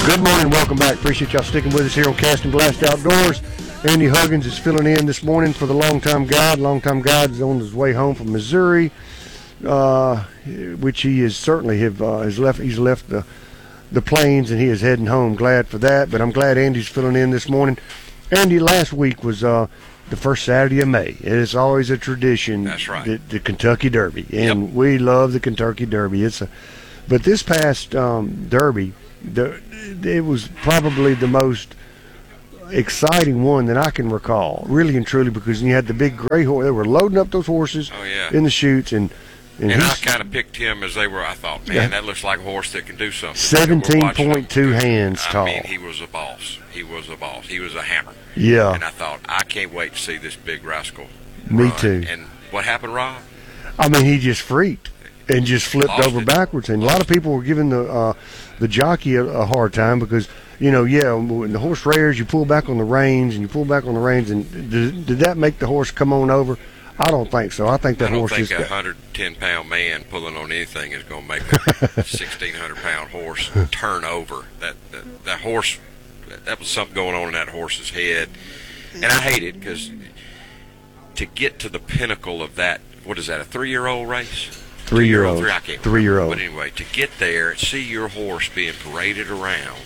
Good morning, welcome back. Appreciate y'all sticking with us here on Casting Blast Outdoors. Andy Huggins is filling in this morning for the Longtime Guide. Longtime Guide is on his way home from Missouri, which he is certainly has left. He's left the plains and he is heading home. Glad for that, but I'm glad Andy's filling in this morning. Andy, last week was the first Saturday of May. It is always a tradition. That's right. The Kentucky Derby, and we love the Kentucky Derby. But this past Derby, it was probably the most exciting one that I can recall, really and truly, because you had the big gray horse. They were loading up those horses in the chutes, and I kind of picked him as they were. I thought, man, that looks like a horse that can do something. 17.2 hands tall. I mean, he was a boss. He was a hammer. Yeah. And I thought, I can't wait to see this big rascal Me run. too. And what happened, Rob? I mean, he just freaked and just flipped over backwards. And a lot of people were giving the jockey a hard time because, when the horse rears, you pull back on the reins, and did that make the horse come on over? I don't think so. I think that horse is. I don't think a 110-pound man pulling on anything is going to make a 1,600-pound horse turn over. That horse, that was something going on in that horse's head. And I hate it because to get to the pinnacle of that, what is that, a 3-year-old race? 3-year-old. I can't 3-year-old. But anyway, to get there and see your horse being paraded around,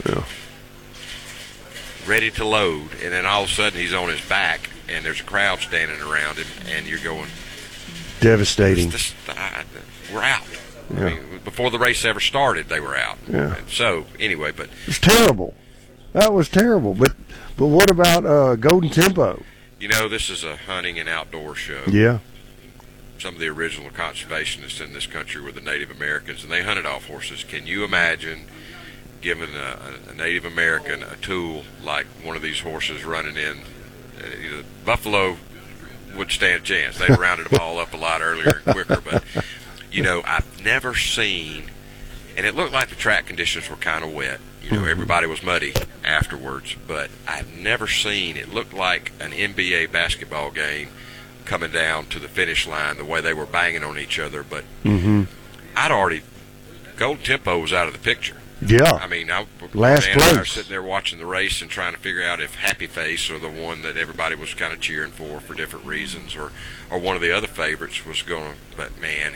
ready to load, and then all of a sudden he's on his back, and there's a crowd standing around him, and you're going, devastating. We're out. Yeah. I mean, before the race ever started, they were out. Yeah. And so, anyway, but it was terrible. That was terrible. But what about Golden Tempo? This is a hunting and outdoor show. Yeah. Some of the original conservationists in this country were the Native Americans, and they hunted off horses. Can you imagine giving a Native American a tool like one of these horses running in? Buffalo would stand a chance. They'd rounded them all up a lot earlier and quicker. But, I've never seen, and it looked like the track conditions were kind of wet. Everybody was muddy afterwards. But I've never seen, it looked like an NBA basketball game coming down to the finish line, the way they were banging on each other. But Golden Tempo was out of the picture. Yeah. I mean, last place. I was sitting there watching the race and trying to figure out if Happy Face or the one that everybody was kind of cheering for different reasons, or one of the other favorites was going to. But man,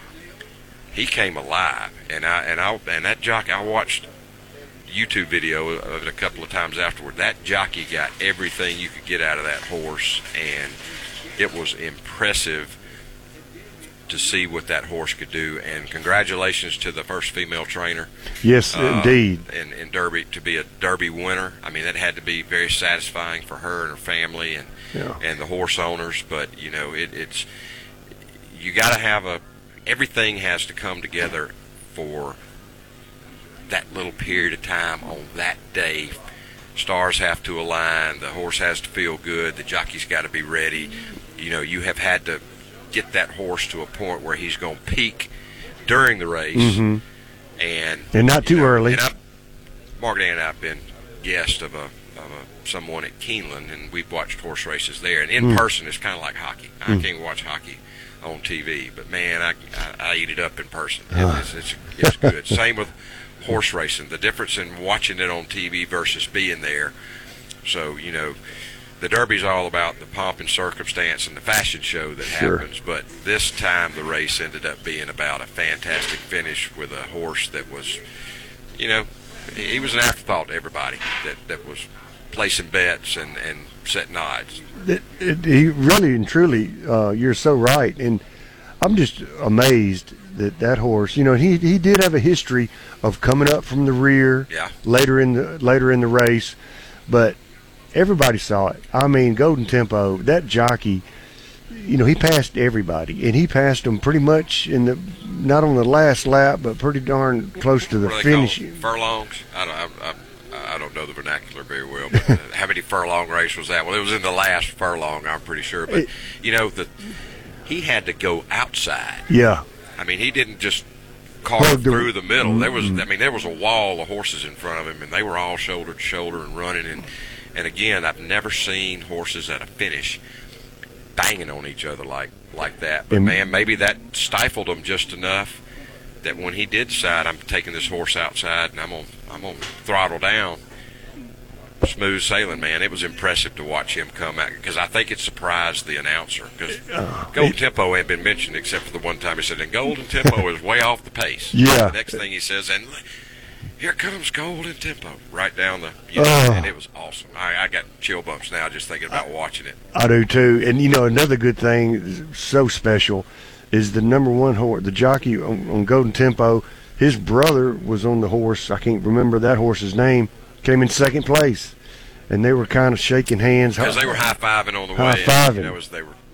he came alive, and that jockey. I watched YouTube video of it a couple of times afterward. That jockey got everything you could get out of that horse, and it was impressive to see what that horse could do. And congratulations to the first female trainer. Yes, indeed. In Derby, to be a Derby winner. I mean, that had to be very satisfying for her and her family and the horse owners. But, it's you got to have everything has to come together for that little period of time on that day. Stars have to align. The horse has to feel good. The jockey's got to be ready. You have had to get that horse to a point where he's going to peak during the race, and not too early. And Mark Dan and I have been guests of someone at Keeneland, and we've watched horse races there. And in person, it's kind of like hockey. I can't watch hockey on TV, but man, I eat it up in person. It's good. Same with horse racing. The difference in watching it on TV versus being there. So the Derby's all about the pomp and circumstance and the fashion show that happens, but this time the race ended up being about a fantastic finish with a horse that was, he was an afterthought to everybody that was placing bets and setting odds. He really and truly, you're so right, and I'm just amazed that horse. He did have a history of coming up from the rear later in the race, but everybody saw it. I mean, Golden Tempo, that jockey, he passed everybody, and he passed them pretty much not on the last lap, but pretty darn close to the finish. Furlongs? I don't know the vernacular very well, but how many furlong race was that? Well, it was in the last furlong, I'm pretty sure. But, he had to go outside. Yeah. I mean, he didn't just carve through the middle. There was a wall of horses in front of him, and they were all shoulder to shoulder and running. And again, I've never seen horses at a finish banging on each other like that. But man, maybe that stifled them just enough that when he did decide, I'm taking this horse outside and I'm gonna throttle down, smooth sailing, man. It was impressive to watch him come out, because I think it surprised the announcer, because Golden Tempo had been mentioned except for the one time he said, and Golden Tempo is way off the pace. Yeah. The next thing he says, and here comes Golden Tempo, right down the, and it was awesome. I got chill bumps now just thinking about watching it. I do too. And another good thing, so special, is the number one horse, the jockey on Golden Tempo. His brother was on the horse. I can't remember that horse's name. Came in second place, and they were kind of shaking hands because they were high-fiving on the way. High-fiving. As they were